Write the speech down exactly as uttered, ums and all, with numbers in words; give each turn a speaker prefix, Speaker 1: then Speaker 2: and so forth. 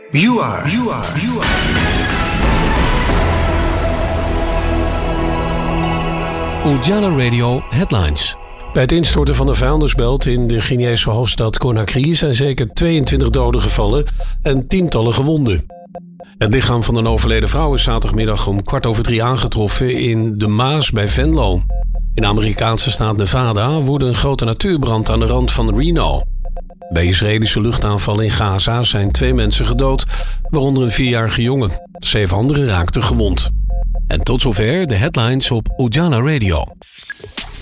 Speaker 1: You are, you are, you are.
Speaker 2: Ujala Radio Headlines. Bij het instorten van de vuilnisbelt in de Guinese hoofdstad Conakry zijn zeker tweeëntwintig doden gevallen en tientallen gewonden. Het lichaam van een overleden vrouw is zaterdagmiddag om kwart over drie aangetroffen in de Maas bij Venlo. In de Amerikaanse staat Nevada woedde een grote natuurbrand aan de rand van Reno. Bij Israëlische luchtaanvallen in Gaza zijn twee mensen gedood, waaronder een vierjarige jongen. Zeven anderen raakten gewond. En tot zover de headlines op Ujala Radio.